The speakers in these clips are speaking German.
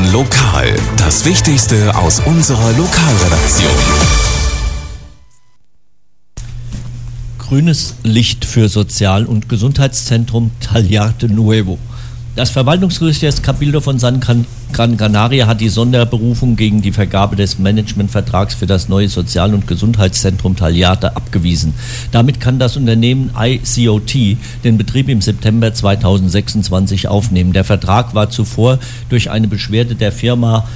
Lokal, das Wichtigste aus unserer Lokalredaktion. Grünes Licht für Sozial- und Gesundheitszentrum Tallarte Nuevo. Das Verwaltungsgericht des Cabildo von Gran Canaria hat die Sonderberufung gegen die Vergabe des Managementvertrags für das neue Sozial- und Gesundheitszentrum Tallarte abgewiesen. Damit kann das Unternehmen ICOT den Betrieb im September 2026 aufnehmen. Der Vertrag war zuvor durch eine Beschwerde der Firma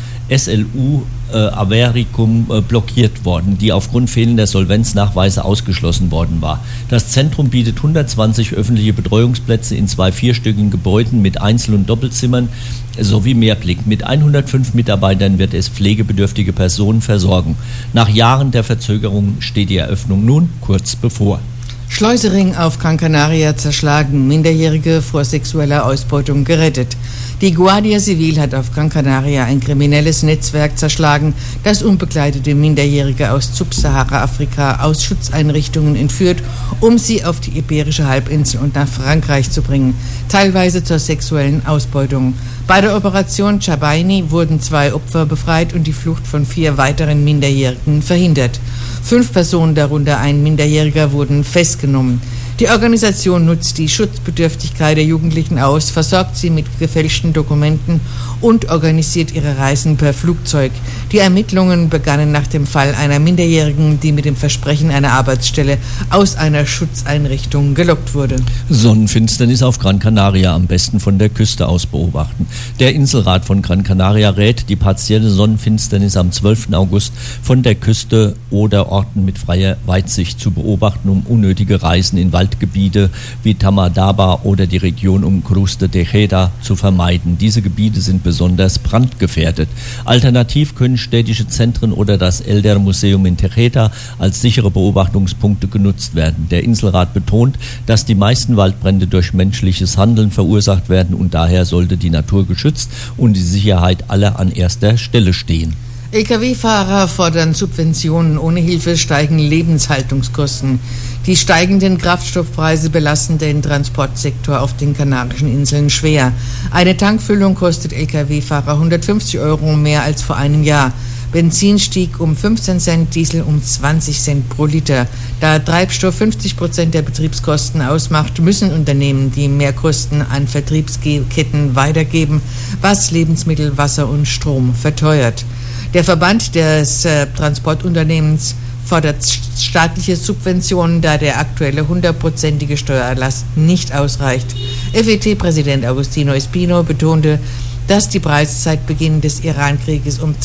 SLU Avericum blockiert worden, die aufgrund fehlender Solvenznachweise ausgeschlossen worden war. Das Zentrum bietet 120 öffentliche Betreuungsplätze in 2 vierstöckigen Gebäuden mit Einzel- und Doppelzimmern sowie Mehrblick. Mit 105 Mitarbeitern wird es pflegebedürftige Personen versorgen. Nach Jahren der Verzögerung steht die Eröffnung nun kurz bevor. Schleusering auf Gran Canaria zerschlagen, Minderjährige vor sexueller Ausbeutung gerettet. Die Guardia Civil hat auf Gran Canaria ein kriminelles Netzwerk zerschlagen, das unbegleitete Minderjährige aus Subsahara-Afrika aus Schutzeinrichtungen entführt, um sie auf die Iberische Halbinsel und nach Frankreich zu bringen, teilweise zur sexuellen Ausbeutung. Bei der Operation Chabaini wurden 2 Opfer befreit und die Flucht von 4 weiteren Minderjährigen verhindert. 5 Personen, darunter ein Minderjähriger, wurden festgenommen. Die Organisation nutzt die Schutzbedürftigkeit der Jugendlichen aus, versorgt sie mit gefälschten Dokumenten und organisiert ihre Reisen per Flugzeug. Die Ermittlungen begannen nach dem Fall einer Minderjährigen, die mit dem Versprechen einer Arbeitsstelle aus einer Schutzeinrichtung gelockt wurde. Sonnenfinsternis auf Gran Canaria am besten von der Küste aus beobachten. Der Inselrat von Gran Canaria rät, die partielle Sonnenfinsternis am 12. August von der Küste oder Orten mit freier Weitsicht zu beobachten, um unnötige Reisen in Waldgebiete wie Tamadaba oder die Region um Cruz de Tejeda zu vermeiden. Diese Gebiete sind besonders brandgefährdet. Alternativ können städtische Zentren oder das Elder Museum in Tejeda als sichere Beobachtungspunkte genutzt werden. Der Inselrat betont, dass die meisten Waldbrände durch menschliches Handeln verursacht werden und daher sollte die Natur geschützt und die Sicherheit aller an erster Stelle stehen. Lkw-Fahrer fordern Subventionen, ohne Hilfe steigen Lebenshaltungskosten. Die steigenden Kraftstoffpreise belasten den Transportsektor auf den Kanarischen Inseln schwer. Eine Tankfüllung kostet Lkw-Fahrer 150 € mehr als vor einem Jahr. Benzin stieg um 15 Cent, Diesel um 20 Cent pro Liter. Da Treibstoff 50% der Betriebskosten ausmacht, müssen Unternehmen die Mehrkosten an Vertriebsketten weitergeben, was Lebensmittel, Wasser und Strom verteuert. Der Verband des Transportunternehmens fordert staatliche Subventionen, da der aktuelle 100%ige Steuererlass nicht ausreicht. FET-Präsident Agostino Espino betonte, dass die Preise seit Beginn des Iran-Krieges um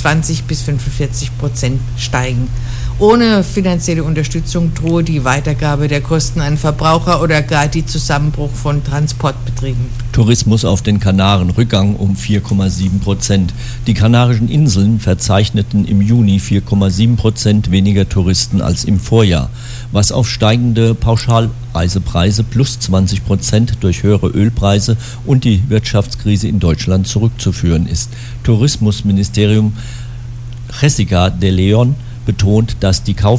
20-45% steigen. Ohne finanzielle Unterstützung drohe die Weitergabe der Kosten an Verbraucher oder gar die Zusammenbruch von Transportbetrieben. Tourismus auf den Kanaren, Rückgang um 4,7%. Die Kanarischen Inseln verzeichneten im Juni 4,7% weniger Touristen als im Vorjahr, was auf steigende Pauschalreisepreise plus 20% durch höhere Ölpreise und die Wirtschaftskrise in Deutschland zurückzuführen ist. Tourismusministerium Jessica de Leon betont, dass die